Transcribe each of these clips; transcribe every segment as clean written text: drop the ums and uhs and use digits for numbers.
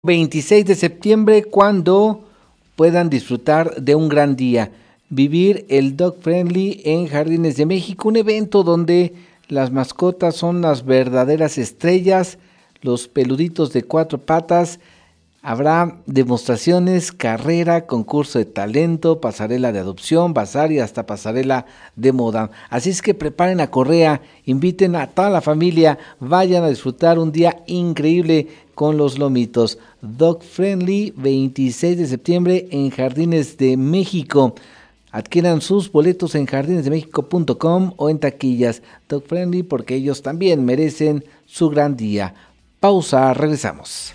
26 de septiembre, cuando puedan disfrutar de un gran día, vivir el Dog Friendly en Jardines de México, un evento donde las mascotas son las verdaderas estrellas, los peluditos de 4 patas. Habrá demostraciones, carrera, concurso de talento, pasarela de adopción, bazar y hasta pasarela de moda. Así es que preparen a Correa, inviten a toda la familia, vayan a disfrutar un día increíble con los lomitos. Dog Friendly, 26 de septiembre en Jardines de México. Adquieran sus boletos en jardinesdemexico.com o en taquillas. Dog Friendly, porque ellos también merecen su gran día. Pausa, regresamos.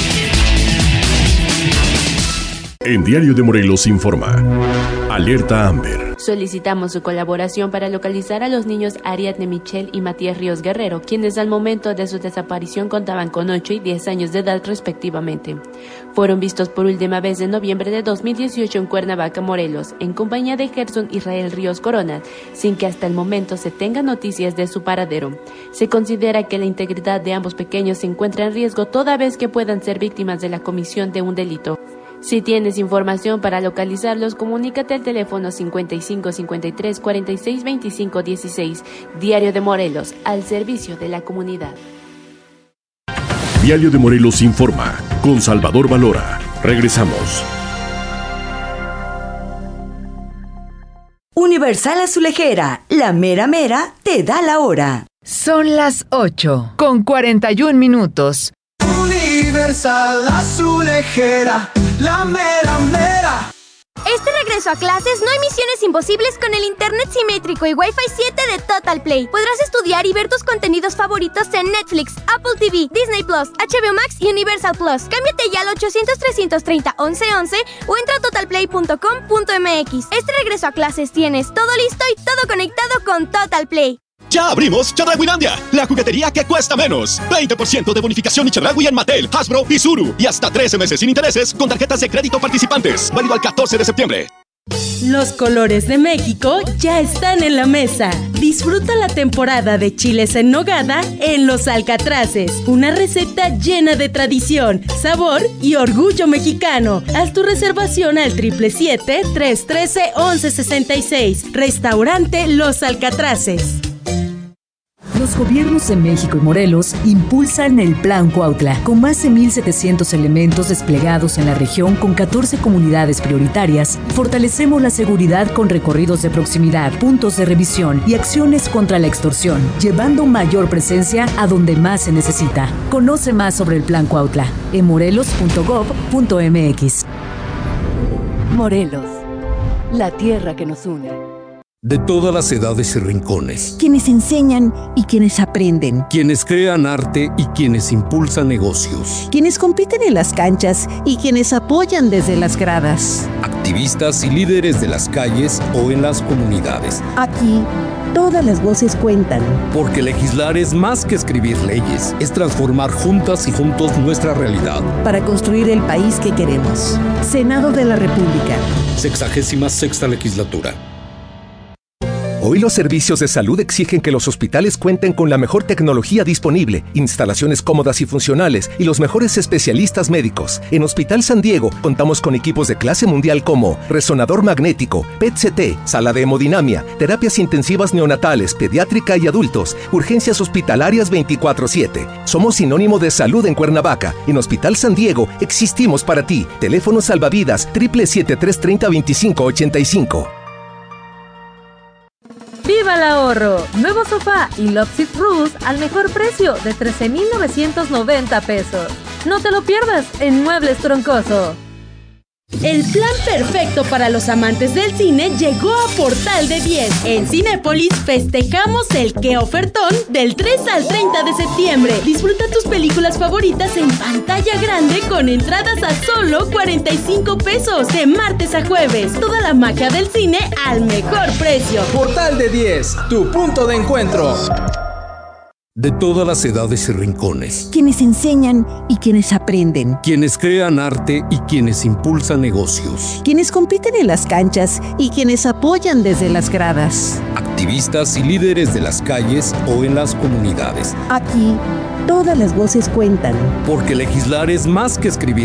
En Diario de Morelos informa. Alerta Amber. Solicitamos su colaboración para localizar a los niños Ariadne Michelle y Matías Ríos Guerrero, quienes al momento de su desaparición contaban con 8 y 10 años de edad respectivamente. Fueron vistos por última vez en noviembre de 2018 en Cuernavaca, Morelos, en compañía de Gerson Israel Ríos Corona, sin que hasta el momento se tenga noticias de su paradero. Se considera que la integridad de ambos pequeños se encuentra en riesgo toda vez que puedan ser víctimas de la comisión de un delito. Si tienes información para localizarlos, comunícate al teléfono 55 53 46 25 16. Diario de Morelos, al servicio de la comunidad. Diario de Morelos informa, con Salvador Valora. Regresamos. Universal Azulejera, la mera mera te da la hora. Son las 8:41. Universal Azulejera, la mera mera. Este regreso a clases no hay misiones imposibles con el internet simétrico y Wi-Fi 7 de Total Play. Podrás estudiar y ver tus contenidos favoritos en Netflix, Apple TV, Disney Plus, HBO Max y Universal Plus. Cámbiate ya al 800-330-1111 o entra a totalplay.com.mx. Este regreso a clases tienes todo listo y todo conectado con Total Play. ¡Ya abrimos Chedrauilandia! La juguetería que cuesta menos. 20% de bonificación y Chedraui en Mattel, Hasbro y Zuru. Y hasta 13 meses sin intereses con tarjetas de crédito participantes. Válido al 14 de septiembre. Los colores de México ya están en la mesa. Disfruta la temporada de chiles en nogada en Los Alcatraces. Una receta llena de tradición, sabor y orgullo mexicano. Haz tu reservación al 777-313-1166. Restaurante Los Alcatraces. Los gobiernos de México y Morelos impulsan el Plan Cuautla, con más de 1,700 elementos desplegados en la región con 14 comunidades prioritarias. Fortalecemos la seguridad con recorridos de proximidad, puntos de revisión y acciones contra la extorsión, llevando mayor presencia a donde más se necesita. Conoce más sobre el Plan Cuautla en morelos.gov.mx. Morelos, la tierra que nos une. De todas las edades y rincones. Quienes enseñan y quienes aprenden. Quienes crean arte y quienes impulsan negocios. Quienes compiten en las canchas y quienes apoyan desde las gradas. Activistas y líderes de las calles o en las comunidades. Aquí, todas las voces cuentan. Porque legislar es más que escribir leyes, es transformar juntas y juntos nuestra realidad. Para construir el país que queremos. Senado de la República. 66ª legislatura. Hoy los servicios de salud exigen que los hospitales cuenten con la mejor tecnología disponible, instalaciones cómodas y funcionales y los mejores especialistas médicos. En Hospital San Diego contamos con equipos de clase mundial como resonador magnético, PET-CT, sala de hemodinamia, terapias intensivas neonatales, pediátrica y adultos, urgencias hospitalarias 24/7. Somos sinónimo de salud en Cuernavaca. En Hospital San Diego existimos para ti. Teléfono salvavidas 777-330-2585. ¡Viva el ahorro! Nuevo sofá y Lovesick Rus al mejor precio de 13,990 pesos. No te lo pierdas en Muebles Troncoso. El plan perfecto para los amantes del cine llegó a Portal de 10. En Cinépolis festejamos el ¡Qué ofertón! Del 3 al 30 de septiembre. Disfruta tus películas favoritas en pantalla grande con entradas a solo 45 pesos. De martes a jueves. Toda la magia del cine al mejor precio. Portal de 10, tu punto de encuentro. De todas las edades y rincones. Quienes enseñan y quienes aprenden. Quienes crean arte y quienes impulsan negocios. Quienes compiten en las canchas y quienes apoyan desde las gradas. Activistas y líderes de las calles o en las comunidades. Aquí, Todas las voces cuentan. Porque legislar es más que escribir